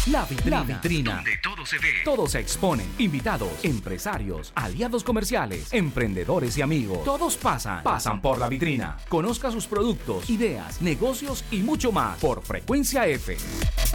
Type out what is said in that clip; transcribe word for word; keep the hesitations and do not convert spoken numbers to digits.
La Vitrina. La Vitrina. Donde todo se ve. Todo se expone. Invitados, empresarios, aliados comerciales, emprendedores y amigos. Todos pasan. Pasan por La Vitrina. Conozca sus productos, ideas, negocios y mucho más por Frecuencia F.